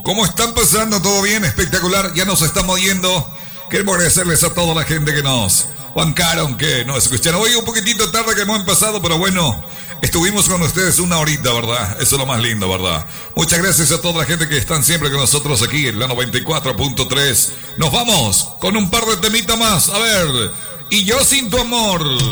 ¿Cómo están pasando? ¿Todo bien? Espectacular. Ya nos estamos yendo. Queremos agradecerles a toda la gente que nos bancaron, que nos escucharon. Hoy un poquitito tarde que hemos empezado, pero bueno, estuvimos con ustedes una horita, ¿verdad? Eso es lo más lindo, ¿verdad? Muchas gracias a toda la gente que están siempre con nosotros aquí en la 94.3. Nos vamos con un par de temitas más. A ver, y yo sin tu amor.